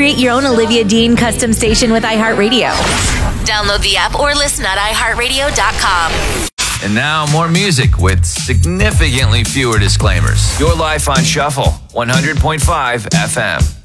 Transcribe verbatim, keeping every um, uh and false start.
Create your own Olivia Dean custom station with iHeartRadio. Download the app or listen at i heart radio dot com. And now more music with significantly fewer disclaimers. Your life on Shuffle, one hundred point five F M.